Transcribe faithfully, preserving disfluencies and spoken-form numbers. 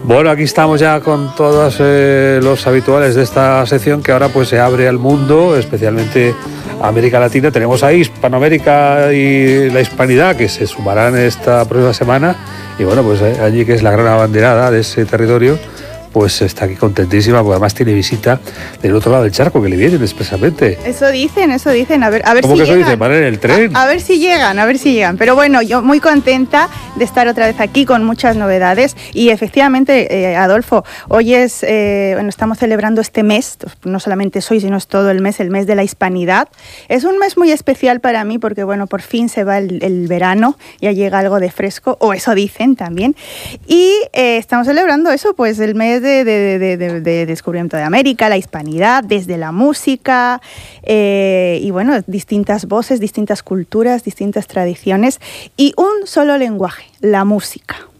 Bueno, aquí estamos ya con todos eh, los habituales de esta sección que ahora pues se abre al mundo, especialmente a América Latina. Tenemos ahí Hispanoamérica y la Hispanidad que se sumarán esta próxima semana y bueno, pues eh, allí que es la gran abanderada de ese territorio, pues está aquí contentísima porque además tiene visita del otro lado del charco que le vienen expresamente. Eso dicen, eso dicen, a ver, a ver ¿Cómo si que eso llegan. dicen? ¿Van en el tren? A, a ver si llegan, a ver si llegan. Pero bueno, yo muy contenta de estar otra vez aquí con muchas novedades y efectivamente, eh, Adolfo, hoy es, eh, bueno, estamos celebrando este mes, no solamente es hoy, sino es todo el mes, el mes de la Hispanidad. Es un mes muy especial para mí porque, bueno, por fin se va el, el verano, ya llega algo de fresco, o eso dicen también. Y eh, estamos celebrando eso, pues el mes de, de, de, de, de descubrimiento de América, la Hispanidad, desde la música eh, y bueno, distintas voces, distintas culturas, distintas tradiciones y un solo lenguaje, la música.